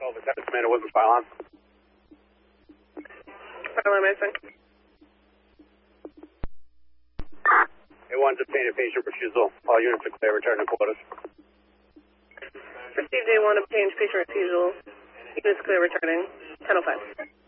Over 10, Commander Wilson, file on. File on, Mason. A1's obtained patient refusal. All units are clear, return to quarters. Received A1, obtained patient refusal. Units clear, returning. 10:05.